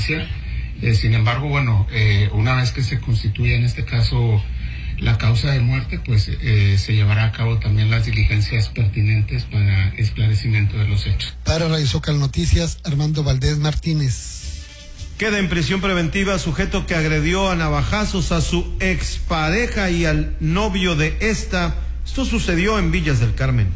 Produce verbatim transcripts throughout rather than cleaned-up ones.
justicia. Eh, sin embargo, bueno, eh, una vez que se constituya en este caso la causa de muerte, pues eh, se llevará a cabo también las diligencias pertinentes para esclarecimiento de los hechos. Para Radio Zócalo Noticias, Armando Valdés Martínez. Queda en prisión preventiva sujeto que agredió a navajazos a su expareja y al novio de esta. Esto sucedió en Villas del Carmen.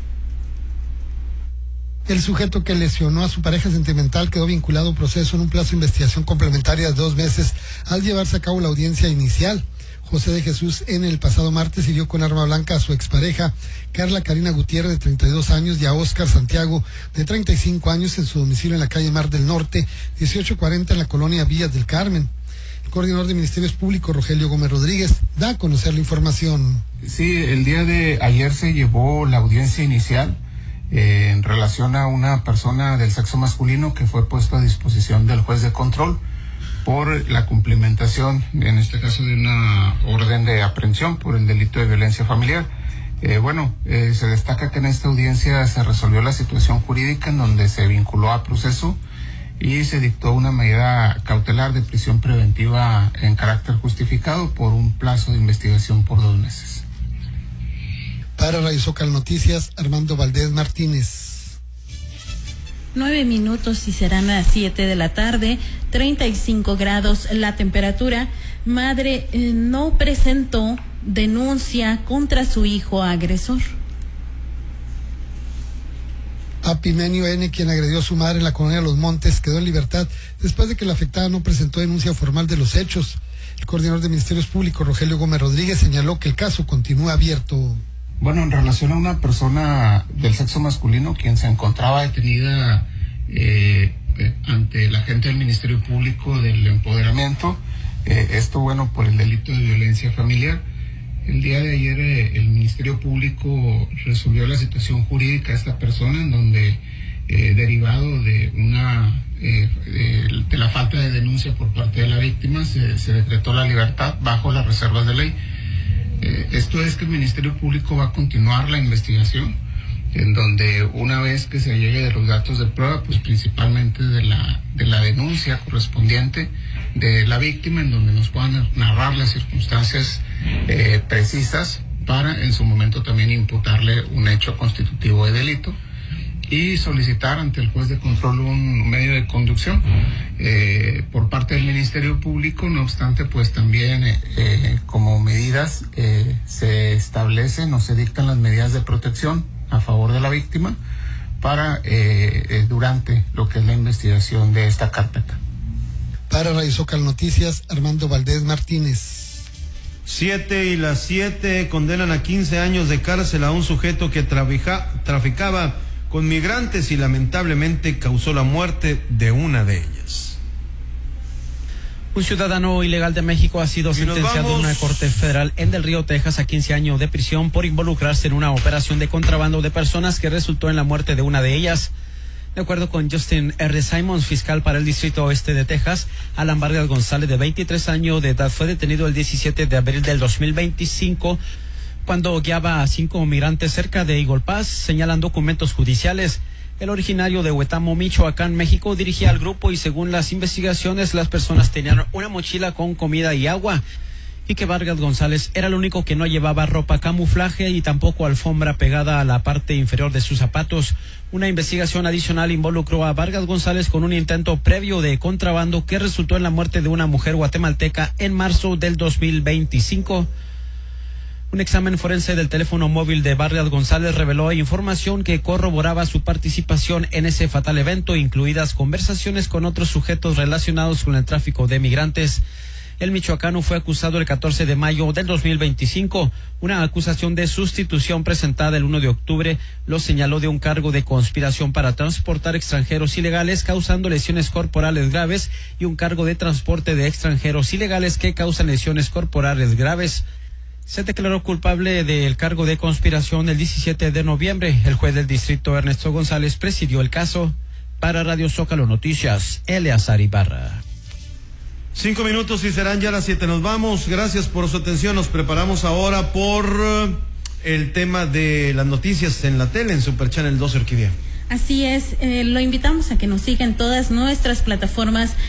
El sujeto que lesionó a su pareja sentimental quedó vinculado a un proceso en un plazo de investigación complementaria de dos meses al llevarse a cabo la audiencia inicial. José de Jesús N. el pasado martes hirió con arma blanca a su expareja, Carla Karina Gutiérrez, de treinta y dos años, y a Óscar Santiago, de treinta y cinco años, en su domicilio en la calle Mar del Norte, dieciocho cuarenta, en la colonia Villas del Carmen. El coordinador de Ministerios Públicos, Rogelio Gómez Rodríguez, da a conocer la información. Sí, el día de ayer se llevó la audiencia inicial eh, en relación a una persona del sexo masculino que fue puesto a disposición del juez de control por la cumplimentación, en este caso, de una orden de aprehensión por el delito de violencia familiar. Eh, bueno, eh, se destaca que en esta audiencia se resolvió la situación jurídica en donde se vinculó a proceso y se dictó una medida cautelar de prisión preventiva en carácter justificado por un plazo de investigación por dos meses. Para Radio Zócalo Noticias, Armando Valdés Martínez. Nueve minutos y serán a las siete de la tarde, treinta y cinco grados la temperatura. Madre eh, no presentó denuncia contra su hijo agresor. Apimenio N., quien agredió a su madre en la colonia Los Montes, quedó en libertad después de que la afectada no presentó denuncia formal de los hechos. El coordinador de Ministerios Públicos, Rogelio Gómez Rodríguez, señaló que el caso continúa abierto. Bueno, en relación a una persona del sexo masculino quien se encontraba detenida eh, eh, ante el agente del Ministerio Público del Empoderamiento, eh, esto, bueno, por el delito de violencia familiar. El día de ayer eh, el Ministerio Público resolvió la situación jurídica de esta persona, en donde eh, derivado de una eh, de, de la falta de denuncia por parte de la víctima se, se decretó la libertad bajo las reservas de ley. Eh, esto es que el Ministerio Público va a continuar la investigación, en donde una vez que se llegue de los datos de prueba, pues principalmente de la de la denuncia correspondiente de la víctima, en donde nos puedan narrar las circunstancias eh, precisas para en su momento también imputarle un hecho constitutivo de delito y solicitar ante el juez de control un medio de conducción eh, por parte del Ministerio Público. No obstante, pues también eh, eh, como medidas eh, se establecen o se dictan las medidas de protección a favor de la víctima para eh, eh, durante lo que es la investigación de esta carpeta. Para Radio Zócalo Noticias, Armando Valdés Martínez. Siete y las siete condenan a quince años de cárcel a un sujeto que trafica, traficaba con migrantes y lamentablemente causó la muerte de una de ellas. Un ciudadano ilegal de México ha sido sentenciado en una corte federal en Del Río, Texas, a quince años de prisión por involucrarse en una operación de contrabando de personas que resultó en la muerte de una de ellas. De acuerdo con Justin R. Simons, fiscal para el Distrito Oeste de Texas, Alan Vargas González, de veintitrés años de edad, fue detenido el diecisiete de abril del dos mil veinticinco cuando guiaba a cinco migrantes cerca de Eagle Pass, señalan documentos judiciales. El originario de Huetamo, Michoacán, México, dirigía al grupo y según las investigaciones las personas tenían una mochila con comida y agua, y que Vargas González era el único que no llevaba ropa camuflaje y tampoco alfombra pegada a la parte inferior de sus zapatos. Una investigación adicional involucró a Vargas González con un intento previo de contrabando que resultó en la muerte de una mujer guatemalteca en marzo del dos mil veinticinco. Un examen forense del teléfono móvil de Vargas González reveló información que corroboraba su participación en ese fatal evento, incluidas conversaciones con otros sujetos relacionados con el tráfico de migrantes. El michoacano fue acusado el catorce de mayo del dos mil veinticinco. Una acusación de sustitución presentada el uno de octubre lo señaló de un cargo de conspiración para transportar extranjeros ilegales causando lesiones corporales graves y un cargo de transporte de extranjeros ilegales que causan lesiones corporales graves. Se declaró culpable del cargo de conspiración el diecisiete de noviembre. El juez del distrito, Ernesto González, presidió el caso. Para Radio Zócalo Noticias, Eleazar Ibarra. Cinco minutos y serán ya las siete. Nos vamos. Gracias por su atención. Nos preparamos ahora por el tema de las noticias en la tele, en Super Channel doce, Orquídea. Así es, eh, lo invitamos a que nos siga en todas nuestras plataformas